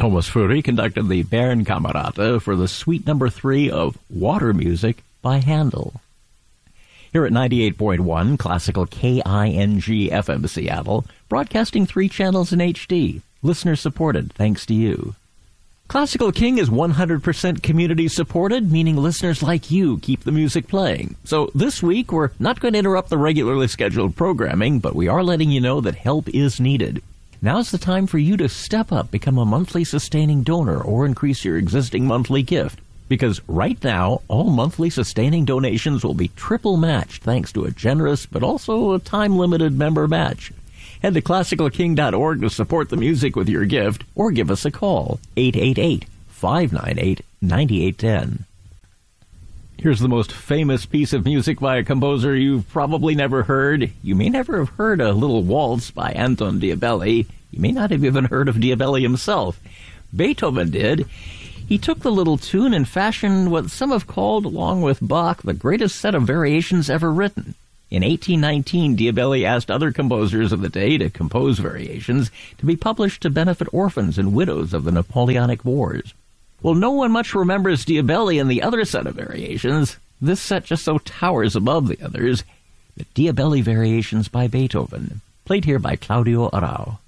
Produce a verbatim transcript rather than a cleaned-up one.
Thomas Fury conducted the Bernkamerate for the suite number three of Water Music by Handel. Here at ninety-eight point one, classical K I N G F M Seattle, broadcasting three channels in H D. Listener-supported, thanks to you. Classical King is one hundred percent community-supported, meaning listeners like you keep the music playing. So this week, we're not going to interrupt the regularly scheduled programming, but we are letting you know that help is needed. Now's the time for you to step up, become a monthly sustaining donor, or increase your existing monthly gift. Because right now, all monthly sustaining donations will be triple matched thanks to a generous but also a time-limited member match. Head to classical king dot org to support the music with your gift, or give us a call, eight eight eight, five nine eight, nine eight one zero. Here's the most famous piece of music by a composer you've probably never heard. You may never have heard a little waltz by Anton Diabelli. You may not have even heard of Diabelli himself. Beethoven did. He took the little tune and fashioned what some have called, along with Bach, the greatest set of variations ever written. In eighteen nineteen, Diabelli asked other composers of the day to compose variations to be published to benefit orphans and widows of the Napoleonic Wars. Well, no one much remembers Diabelli and the other set of variations. This set just so towers above the others. The Diabelli Variations by Beethoven, played here by Claudio Arrau.